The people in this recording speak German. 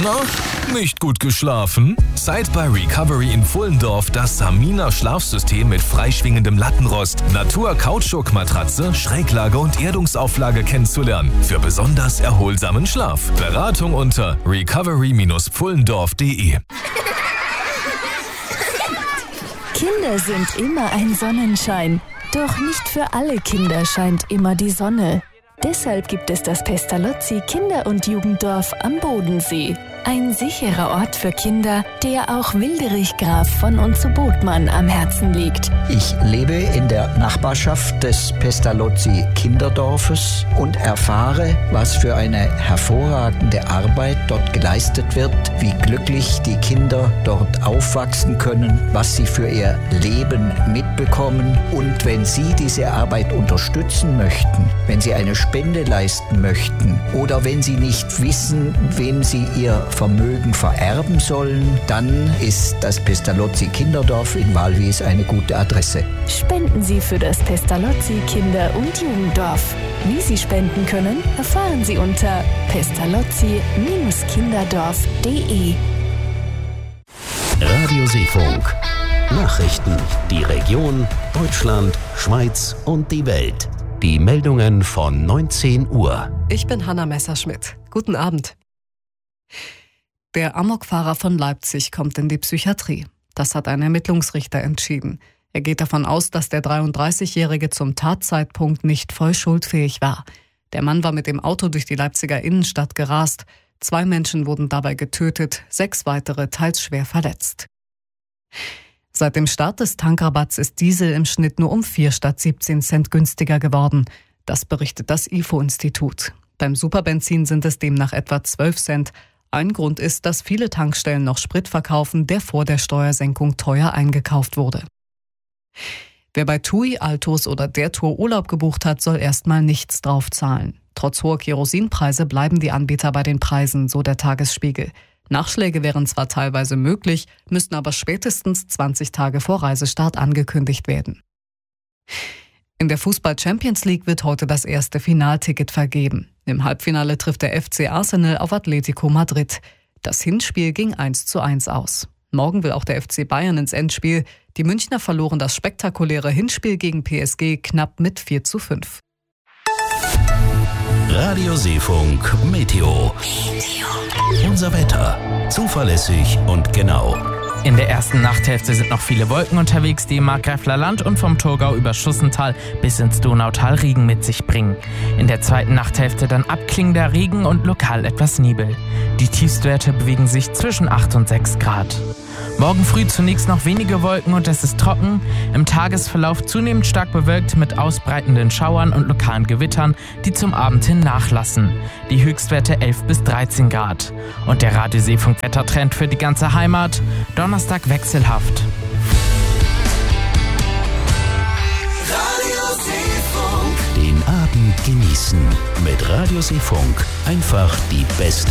Na, nicht gut geschlafen? Seit bei Recovery in Pfullendorf das Samina Schlafsystem mit freischwingendem Lattenrost, Natur-Kautschuk-Matratze, Schräglage und Erdungsauflage kennenzulernen. Für besonders erholsamen Schlaf. Beratung unter recovery-pfullendorf.de. Kinder sind immer ein Sonnenschein. Doch nicht für alle Kinder scheint immer die Sonne. Deshalb gibt es das Pestalozzi Kinder- und Jugenddorf am Bodensee. Ein sicherer Ort für Kinder, der auch Wilderich Graf von und zu Botmann am Herzen liegt. Ich lebe in der Nachbarschaft des Pestalozzi Kinderdorfes und erfahre, was für eine hervorragende Arbeit dort geleistet wird, wie glücklich die Kinder dort aufwachsen können, was sie für ihr Leben mitbekommen. Und wenn Sie diese Arbeit unterstützen möchten, wenn Sie eine Spende leisten möchten oder wenn Sie nicht wissen, wem Sie Ihr Vermögen vererben sollen, dann ist das Pestalozzi Kinderdorf in Walwies eine gute Adresse. Spenden Sie für das Pestalozzi Kinder- und Jugenddorf. Wie Sie spenden können, erfahren Sie unter pestalozzi-kinderdorf.de. Radio Seefunk. Nachrichten. Die Region, Deutschland, Schweiz und die Welt. Die Meldungen von 19 Uhr. Ich bin Hanna Messerschmidt. Guten Abend. Der Amokfahrer von Leipzig kommt in die Psychiatrie. Das hat ein Ermittlungsrichter entschieden. Er geht davon aus, dass der 33-Jährige zum Tatzeitpunkt nicht voll schuldfähig war. Der Mann war mit dem Auto durch die Leipziger Innenstadt gerast. 2 Menschen wurden dabei getötet, 6 weitere teils schwer verletzt. Seit dem Start des Tankrabatts ist Diesel im Schnitt nur um 4 statt 17 Cent günstiger geworden. Das berichtet das IFO-Institut. Beim Superbenzin sind es demnach etwa 12 Cent. Ein Grund ist, dass viele Tankstellen noch Sprit verkaufen, der vor der Steuersenkung teuer eingekauft wurde. Wer bei TUI, Altos oder der Tour Urlaub gebucht hat, soll erstmal nichts draufzahlen. Trotz hoher Kerosinpreise bleiben die Anbieter bei den Preisen, so der Tagesspiegel. Nachschläge wären zwar teilweise möglich, müssten aber spätestens 20 Tage vor Reisestart angekündigt werden. In der Fußball-Champions League wird heute das erste Finalticket vergeben. Im Halbfinale trifft der FC Arsenal auf Atletico Madrid. Das Hinspiel ging 1:1 aus. Morgen will auch der FC Bayern ins Endspiel. Die Münchner verloren das spektakuläre Hinspiel gegen PSG knapp mit 4:5. Radio Seefunk Meteo. Unser Wetter. Zuverlässig und genau. In der ersten Nachthälfte sind noch viele Wolken unterwegs, die im Markgräfler Land und vom Thurgau über Schussental bis ins Donautal Regen mit sich bringen. In der zweiten Nachthälfte dann abklingender Regen und lokal etwas Nebel. Die Tiefstwerte bewegen sich zwischen 8 und 6 Grad. Morgen früh zunächst noch wenige Wolken und es ist trocken. Im Tagesverlauf zunehmend stark bewölkt mit ausbreitenden Schauern und lokalen Gewittern, die zum Abend hin nachlassen. Die Höchstwerte 11 bis 13 Grad. Und der Radio Seefunk Wettertrend für die ganze Heimat: Donnerstag wechselhaft. Radio Seefunk. Den Abend genießen mit Radio Seefunk. Einfach die beste